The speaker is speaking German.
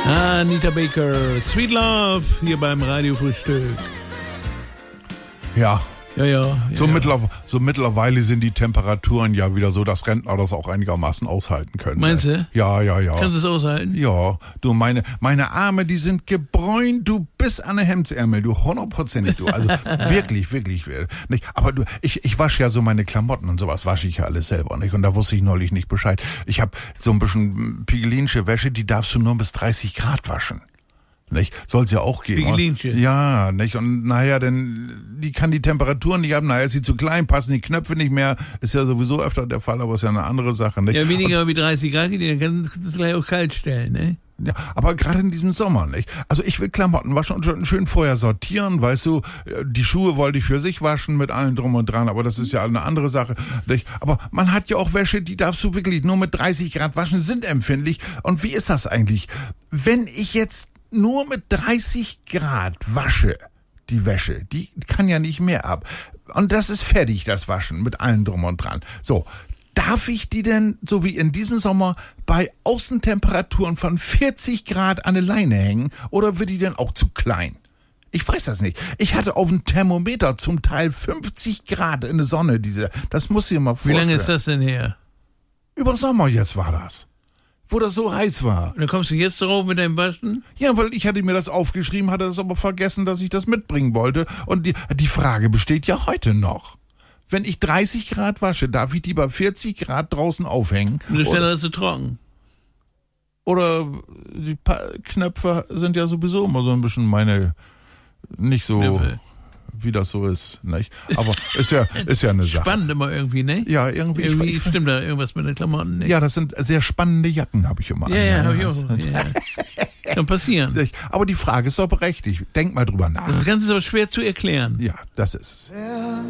Anita Baker, Sweet Love, hier beim Radiofrühstück. Ja. Ja. So mittlerweile sind die Temperaturen ja wieder so, dass Rentner das auch einigermaßen aushalten können. Meinst du? Ja. Kannst du es aushalten? Ja, du, meine Arme, die sind gebräunt, du, bis an den Hemdsärmel, du, 100%, du, also wirklich, nicht? Aber du, ich wasche ja so meine Klamotten und sowas, wasche ich ja alles selber, nicht? Und da wusste ich neulich nicht Bescheid. Ich habe so ein bisschen pigelinsche Wäsche, die darfst du nur bis 30 Grad waschen. Nicht? Soll's ja auch gehen. Pigelinchen. Ja, nicht? Und nachher, denn die kann die Temperaturen nicht haben, nachher ist sie zu klein, passen die Knöpfe nicht mehr, ist ja sowieso öfter der Fall, aber ist ja eine andere Sache, nicht? Ja, weniger wie 30 Grad, dann kannst du es gleich auch kalt stellen, ne? Ja, aber gerade in diesem Sommer, nicht? Also ich will Klamotten waschen und schon schön vorher sortieren, weißt du, die Schuhe wollte ich für sich waschen mit allem drum und dran, aber das ist ja eine andere Sache, nicht? Aber man hat ja auch Wäsche, die darfst du wirklich nur mit 30 Grad waschen, sind empfindlich. Und wie ist das eigentlich? Wenn ich jetzt nur mit 30 Grad wasche, die Wäsche, die kann ja nicht mehr ab. Und das ist fertig, das Waschen, mit allem drum und dran. So, darf ich die denn, so wie in diesem Sommer, bei Außentemperaturen von 40 Grad an der Leine hängen? Oder wird die denn auch zu klein? Ich weiß das nicht. Ich hatte auf dem Thermometer zum Teil 50 Grad in der Sonne, das muss ich dir mal vorstellen. Wie lange ist das denn her? Über Sommer jetzt war das. Wo das so heiß war. Und dann kommst du jetzt drauf mit deinem Waschen? Ja, weil ich hatte mir das aufgeschrieben, hatte das aber vergessen, dass ich das mitbringen wollte. Und die Frage besteht ja heute noch. Wenn ich 30 Grad wasche, darf ich die bei 40 Grad draußen aufhängen? Und schneller ist sie trocken. Oder die Knöpfe sind ja sowieso immer so ein bisschen nicht so... Knöpfe. Wie das so ist, nicht? Aber ist ja eine Sache. Spannend immer irgendwie, ne? Ja, irgendwie. Irgendwie stimmt da irgendwas mit den Klamotten, ne? Ja, das sind sehr spannende Jacken, habe ich immer. Ja, habe ich auch. Ja. Kann passieren. Aber die Frage ist doch berechtigt. Denk mal drüber nach. Das Ganze ist aber schwer zu erklären. Ja, das ist es.